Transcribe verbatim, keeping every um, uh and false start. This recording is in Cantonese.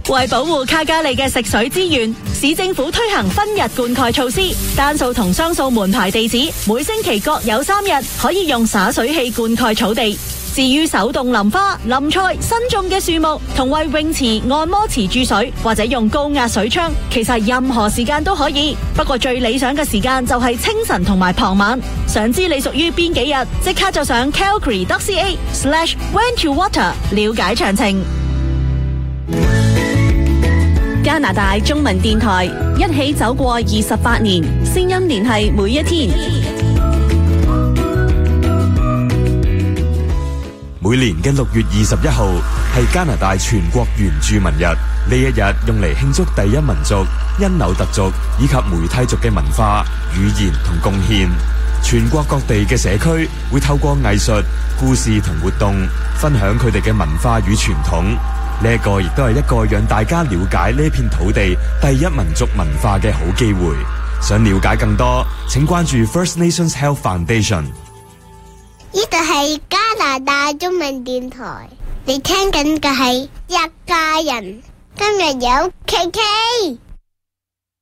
為保護卡加利嘅食水資源，市政府推行分日灌溉措施，單數同雙數門牌地址每星期各有三日可以用灑水器灌溉草地。至於手動淋花、淋菜、新種嘅樹木同為泳池、按摩池注水或者用高壓水槍，其實任何時間都可以。不過最理想嘅時間就係清晨同埋傍晚。想知你屬於邊幾日，即刻就上 calgary dot c a slash when to water 了解詳情。加拿大中文電台一起走過二十八年，聲音聯繫每一天。 每年嘅六月二十一號係加拿大全國原住民日，呢一日用嚟慶祝第一民族因紐特族以及梅蒂族嘅文化、語言同貢獻。全國各地嘅社區會透過藝術、故事同活動，分享佢哋嘅文化與傳統。呢一個亦都係一個讓大家了解呢片土地第一民族文化嘅好機會。想了解更多，請關注 First Nations Health Foundation。 呢度係加拿大中文電台，你聽緊嘅係一家人。今日有琪琪。